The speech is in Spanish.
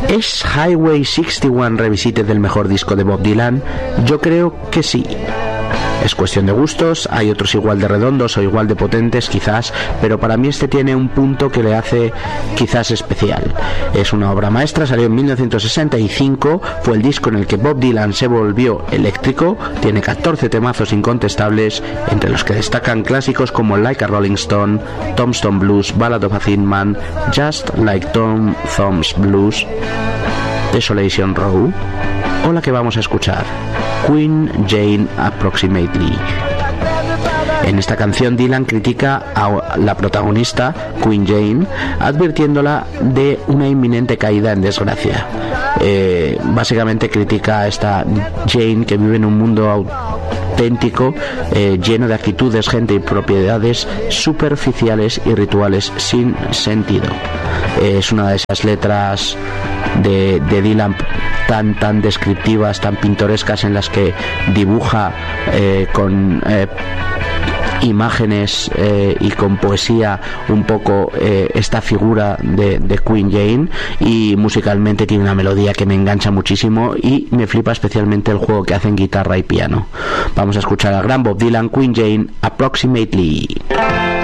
¿Es Highway 61 Revisited el mejor disco de Bob Dylan? Yo creo que sí. Es cuestión de gustos, hay otros igual de redondos o igual de potentes quizás, pero para mí este tiene un punto que le hace quizás especial. Es una obra maestra, salió en 1965, fue el disco en el que Bob Dylan se volvió eléctrico, tiene 14 temazos incontestables, entre los que destacan clásicos como Like a Rolling Stone, Tombstone Blues, Ballad of a Thin Man, Just Like Tom Thumb's Blues, Desolation Row, o la que vamos a escuchar, Queen Jane Approximately. En esta canción Dylan critica a la protagonista, Queen Jane, advirtiéndola de una inminente caída en desgracia. Básicamente critica a esta Jane que vive en un mundo auténtico, lleno de actitudes, gente y propiedades superficiales y rituales sin sentido. Es una de esas letras de Dylan tan descriptivas, tan pintorescas, en las que dibuja con imágenes y con poesía un poco esta figura de Queen Jane, y musicalmente tiene una melodía que me engancha muchísimo y me flipa especialmente el juego que hacen guitarra y piano. Vamos a escuchar al gran Bob Dylan, Queen Jane Approximately.